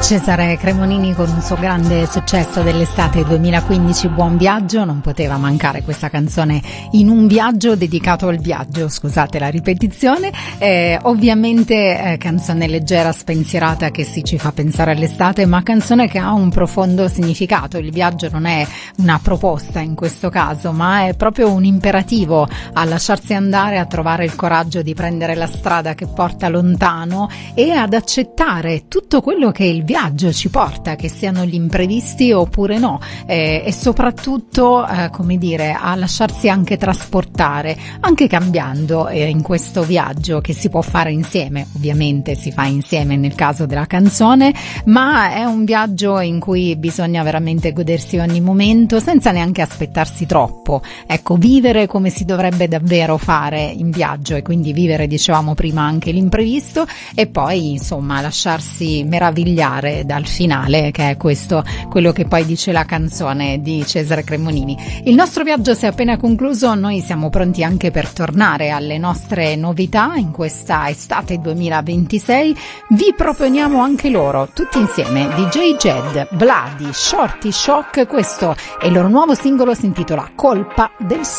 Cesare Cremonini con un suo grande successo dell'estate 2015, Buon Viaggio. Non poteva mancare questa canzone in un viaggio dedicato al viaggio, scusate la ripetizione. Ovviamente canzone leggera, spensierata, che ci fa pensare all'estate, ma canzone che ha un profondo significato. Il viaggio non è una proposta in questo caso, ma è proprio un imperativo a lasciarsi andare, a trovare il coraggio di prendere la strada che porta lontano e ad accettare tutto quello che il viaggio ci porta, che siano gli imprevisti oppure no, e soprattutto come dire, a lasciarsi anche trasportare, anche cambiando in questo viaggio che si può fare insieme. Ovviamente si fa insieme nel caso della canzone, ma è un viaggio in cui bisogna veramente godersi ogni momento senza neanche aspettarsi troppo, ecco, vivere come si dovrebbe davvero fare in viaggio, e quindi vivere, dicevamo prima, anche l'imprevisto, e poi insomma lasciarsi meravigliare dal finale, che è questo quello che poi dice la canzone di Cesare Cremonini. Il nostro viaggio si è appena concluso, noi siamo pronti anche per tornare alle nostre novità in questa estate 2026. Vi proponiamo anche loro, tutti insieme, DJ Jed, Vladi, Shorty Shock. Questo è il loro nuovo singolo, si intitola Colpa del